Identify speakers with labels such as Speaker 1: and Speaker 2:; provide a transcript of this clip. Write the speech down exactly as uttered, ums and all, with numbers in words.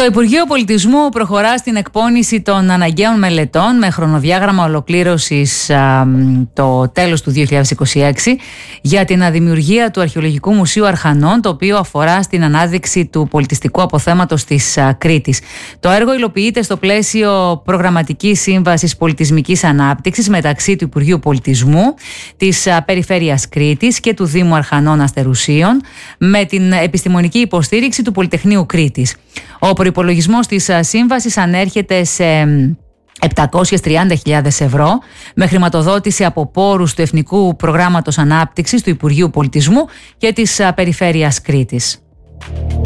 Speaker 1: Το Υπουργείο Πολιτισμού προχωρά στην εκπόνηση των αναγκαίων μελετών με χρονοδιάγραμμα ολοκλήρωσης α, το τέλος του δύο χιλιάδες είκοσι έξι για την αδημιουργία του Αρχαιολογικού Μουσείου Αρχανών, το οποίο αφορά στην ανάδειξη του πολιτιστικού αποθέματος της α, Κρήτης. Το έργο υλοποιείται στο πλαίσιο προγραμματικής σύμβασης πολιτισμικής ανάπτυξης μεταξύ του Υπουργείου Πολιτισμού, της α, Περιφέρειας Κρήτης και του Δήμου Αρχανών Αστερουσίων, με την επιστημονική υποστήριξη του Πολυτεχνείου Κρήτης. Ο προϋπολογισμός της σύμβασης ανέρχεται σε επτακόσιες τριάντα χιλιάδες ευρώ, με χρηματοδότηση από πόρους του Εθνικού Προγράμματος Ανάπτυξης του Υπουργείου Πολιτισμού και της Περιφέρειας Κρήτης.